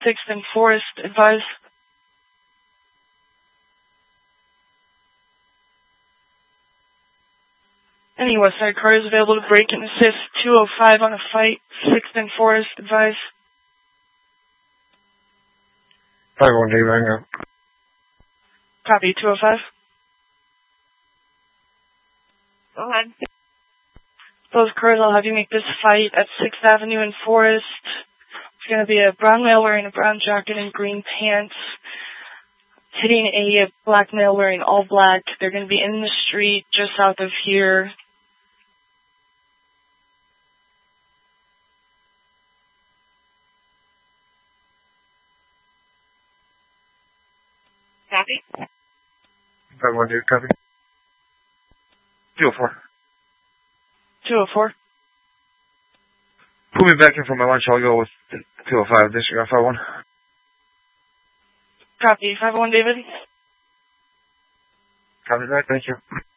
6th and Forest, advise. Any Westside cars available to break and assist 205 on a fight, 6th and Forest, advise. 5-1 David, hang out. Copy, 205. Go ahead. Those cars, I'll have you make this fight at 6th Avenue and Forest. It's going to be a brown male wearing a brown jacket and green pants, hitting a black male wearing all black. They're going to be in the street just south of here. Copy? 5-1 David, copy. 204. 204. Pull me back in for my lunch. I'll go with 205. Disregard 5-1. Copy, 501 David. Copy that. Thank you.